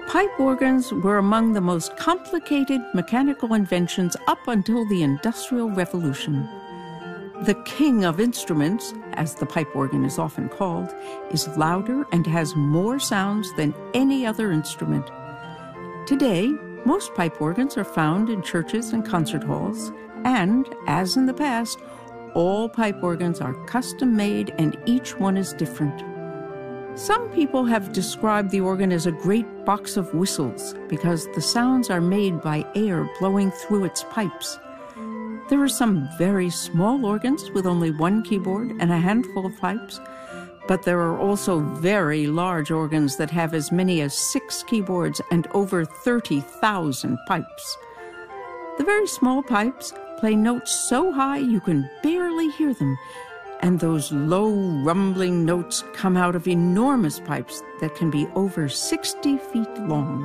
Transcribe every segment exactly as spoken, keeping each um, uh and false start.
Pipe organs were among the most complicated mechanical inventions up until the Industrial Revolution. The king of instruments, as the pipe organ is often called, is louder and has more sounds than any other instrument. Today, most pipe organs are found in churches and concert halls, and, as in the past, all pipe organs are custom-made and each one is different. Some people have described the organ as a great box of whistles because the sounds are made by air blowing through its pipes. There are some very small organs with only one keyboard and a handful of pipes, but there are also very large organs that have as many as six keyboards and over thirty thousand pipes. The very small pipes play notes so high you can barely hear them, and those low, rumbling notes come out of enormous pipes that can be over sixty feet long.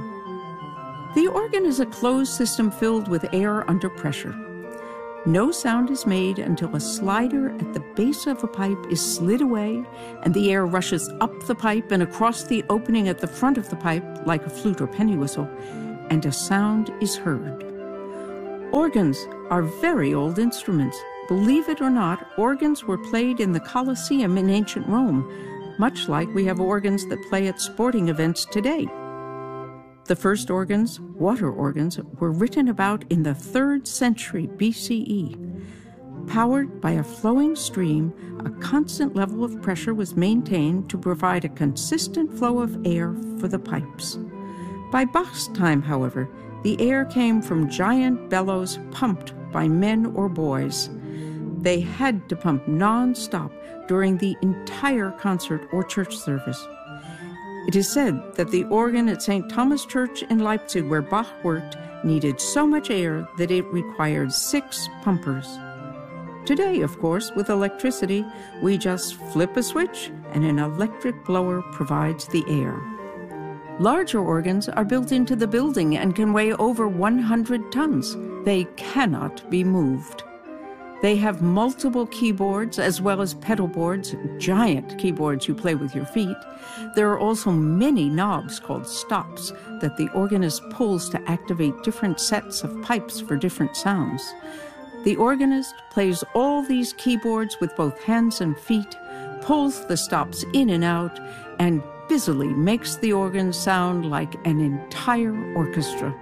The organ is a closed system filled with air under pressure. No sound is made until a slider at the base of a pipe is slid away and the air rushes up the pipe and across the opening at the front of the pipe, like a flute or penny whistle, and a sound is heard. Organs are very old instruments. Believe it or not, organs were played in the Colosseum in ancient Rome, much like we have organs that play at sporting events today. The first organs, water organs, were written about in the third century B C E. Powered by a flowing stream, a constant level of pressure was maintained to provide a consistent flow of air for the pipes. By Bach's time, however, the air came from giant bellows pumped by men or boys. They had to pump non-stop during the entire concert or church service. It is said that the organ at Saint Thomas Church in Leipzig, where Bach worked, needed so much air that it required six pumpers. Today, of course, with electricity, we just flip a switch and an electric blower provides the air. Larger organs are built into the building and can weigh over one hundred tons. They cannot be moved. They have multiple keyboards as well as pedal boards, giant keyboards you play with your feet. There are also many knobs called stops that the organist pulls to activate different sets of pipes for different sounds. The organist plays all these keyboards with both hands and feet, pulls the stops in and out, and busily makes the organ sound like an entire orchestra.